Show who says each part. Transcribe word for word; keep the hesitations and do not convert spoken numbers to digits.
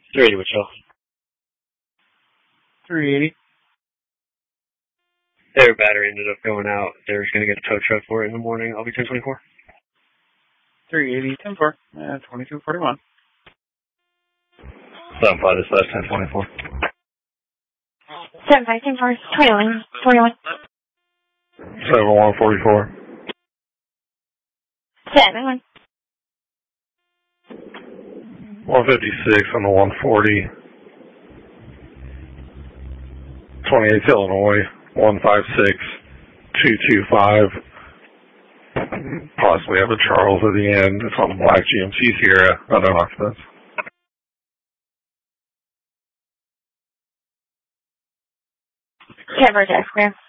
Speaker 1: three eighty Wichita.
Speaker 2: three eighty.
Speaker 1: Their battery ended up going out. They were going to get a tow truck for it in the morning. I'll be ten twenty-four.
Speaker 2: three eighty, ten four. Yeah, twenty-two forty-one.
Speaker 3: seven five, this last ten twenty-four.
Speaker 4: seven five, ten four, twenty-one, twenty-one.
Speaker 3: seven one forty-four.
Speaker 4: seven one.
Speaker 3: one fifty-six on the one forty. twenty-eighth Illinois, one five six two two five. Possibly have a Charles at the end. It's on the black G M C Sierra. I don't know if that's.
Speaker 4: Cover Jack Square.